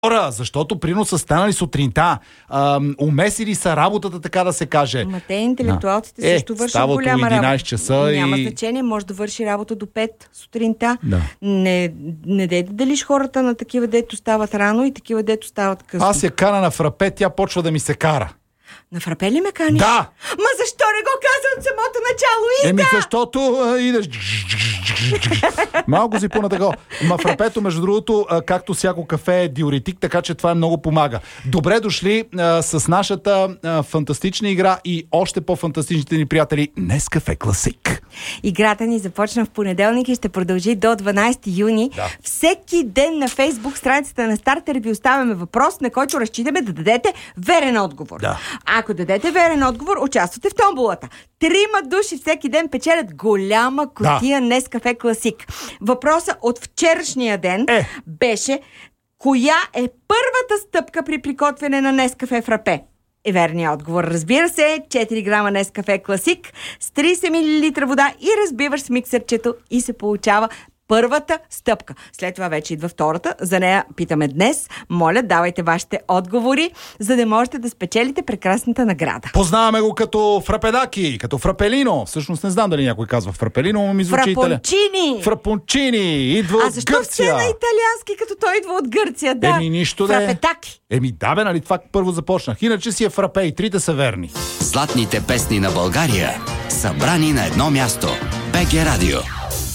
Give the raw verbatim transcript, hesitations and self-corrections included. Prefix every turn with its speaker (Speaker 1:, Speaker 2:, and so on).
Speaker 1: хора, защото прино са станали сутринта, ам, умесили са работата, така да се каже.
Speaker 2: Ма те интелектуалците
Speaker 1: е,
Speaker 2: също вършат голяма
Speaker 1: единайсет часа
Speaker 2: работа.
Speaker 1: и...
Speaker 2: Няма значение, може да върши работа до пет сутринта.
Speaker 1: Да.
Speaker 2: Не, не дей да делиш хората на такива, дето стават рано и такива, дето стават късно.
Speaker 1: Аз я кана на фрапе, тя почва да ми се кара.
Speaker 2: На фрапе ли ме каниш?
Speaker 1: Да!
Speaker 2: Ма защо не го каза от самото начало, Ида?
Speaker 1: Еми защото а, идеш... Малко си по-натаго. Ма фрапето, между другото, а, както всяко кафе е диуретик, така че това много помага. Добре дошли а, с нашата а, фантастична игра и още по-фантастичните ни приятели Нескафе Класик.
Speaker 2: Играта ни започна в понеделник и ще продължи до дванайсети юни.
Speaker 1: Да.
Speaker 2: Всеки ден на Фейсбук страницата на Стартер ви оставяме въпрос, на който разчитаме да дадете верен отговор.
Speaker 1: Да.
Speaker 2: Ако дадете верен отговор, участвате в томболата. Трима души всеки ден печелят голяма кутия да. Нескафе Класик. Въпросът от вчерашния ден
Speaker 1: е.
Speaker 2: беше: коя е първата стъпка при приготвяне на Нескафе фрапе? Е верният отговор. Разбира се, четири грама Нескафе Класик с трийсет милилитра вода и разбиваш с миксерчето и се получава първата стъпка. След това вече идва втората. За нея питаме днес. Моля, давайте вашите отговори, за да можете да спечелите прекрасната награда.
Speaker 1: Познаваме го като фрапедаки, като фрапелино. Всъщност не знам дали някой казва фрапелино, но ми звучи италиан.
Speaker 2: Фрапончини!
Speaker 1: Фрапончини! Идва
Speaker 2: а
Speaker 1: от
Speaker 2: защо
Speaker 1: Гърция.
Speaker 2: все на италиански, като той идва от Гърция? Да.
Speaker 1: Еми нищо да е.
Speaker 2: Фрапетаки.
Speaker 1: Еми да бе, нали това първо започнах. Иначе си е фрапе и трите са верни.
Speaker 3: Златните песни на България, събрани на едно място. БГ Радио.